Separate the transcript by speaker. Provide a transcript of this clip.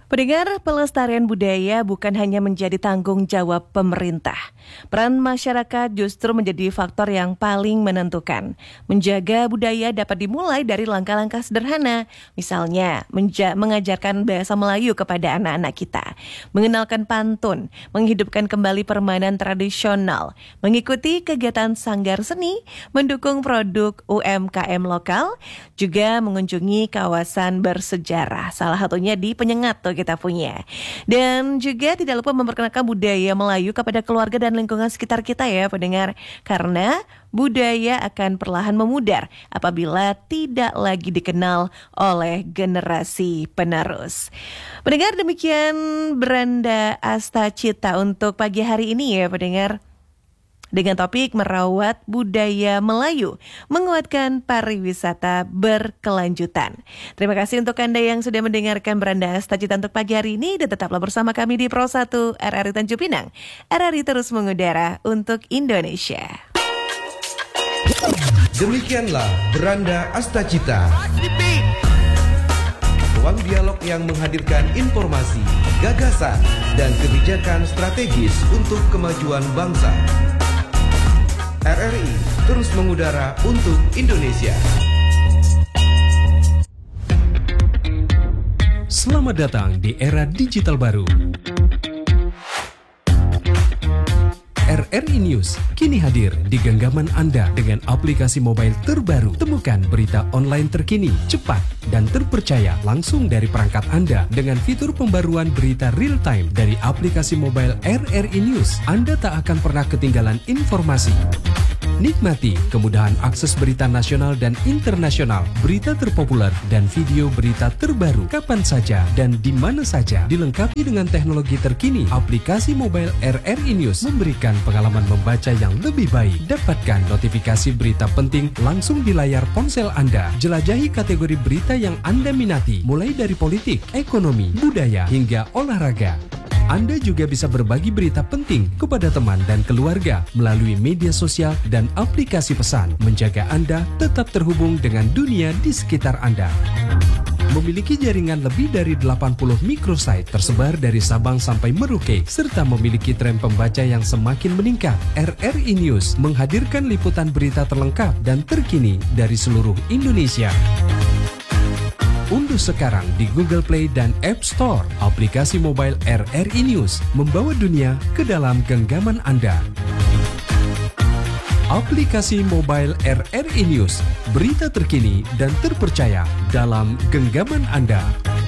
Speaker 1: Pendengar, pelestarian budaya bukan hanya menjadi tanggung jawab pemerintah. Peran masyarakat justru menjadi faktor yang paling menentukan. Menjaga budaya dapat dimulai dari langkah-langkah sederhana. Misalnya, mengajarkan bahasa Melayu kepada anak-anak kita. Mengenalkan pantun, menghidupkan kembali permainan tradisional. Mengikuti kegiatan sanggar seni, mendukung produk UMKM lokal. Juga mengunjungi kawasan bersejarah. Salah satunya di Penyengat tuh kita punya. Dan juga tidak lupa memperkenalkan budaya Melayu kepada keluarga dan lingkungan sekitar kita ya pendengar. Karena budaya akan perlahan memudar apabila tidak lagi dikenal oleh generasi penerus. Pendengar, demikian Beranda Astacita untuk pagi hari ini ya pendengar. Dengan topik merawat budaya Melayu, menguatkan pariwisata berkelanjutan. Terima kasih untuk Anda yang sudah mendengarkan Beranda Astacita untuk pagi hari ini. Dan tetaplah bersama kami di Pro 1 RRI Tanjung Pinang. RRI terus mengudara untuk Indonesia.
Speaker 2: Demikianlah Beranda Astacita, ruang dialog yang menghadirkan informasi, gagasan, dan kebijakan strategis untuk kemajuan bangsa. RRI terus mengudara untuk Indonesia.
Speaker 3: Selamat datang di era digital baru. RRI News kini hadir di genggaman Anda dengan aplikasi mobile terbaru. Temukan berita online terkini, cepat, dan terpercaya langsung dari perangkat Anda dengan fitur pembaruan berita real time dari aplikasi mobile RRI News. Anda tak akan pernah ketinggalan informasi. Nikmati kemudahan akses berita nasional dan internasional, berita terpopuler, dan video berita terbaru kapan saja dan di mana saja. Dilengkapi dengan teknologi terkini, aplikasi mobile RRI News memberikan pengalaman membaca yang lebih baik. Dapatkan notifikasi berita penting langsung di layar ponsel Anda. Jelajahi kategori berita yang Anda minati, mulai dari politik, ekonomi, budaya, hingga olahraga. Anda juga bisa berbagi berita penting kepada teman dan keluarga melalui media sosial dan aplikasi pesan, menjaga Anda tetap terhubung dengan dunia di sekitar Anda. Memiliki jaringan lebih dari 80 microsite tersebar dari Sabang sampai Merauke, serta memiliki tren pembaca yang semakin meningkat. RRI News menghadirkan liputan berita terlengkap dan terkini dari seluruh Indonesia. Unduh sekarang di Google Play dan App Store aplikasi mobile RRI News, membawa dunia ke dalam genggaman Anda. Aplikasi mobile RRI News, berita terkini dan terpercaya dalam genggaman Anda.